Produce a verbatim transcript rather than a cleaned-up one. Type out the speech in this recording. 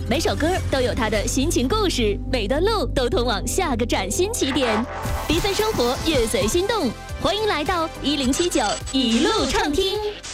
每首歌都有它的心情故事，每段路都通往下个崭新起点。缤纷生活，乐随心动，欢迎来到一零七九一路畅听。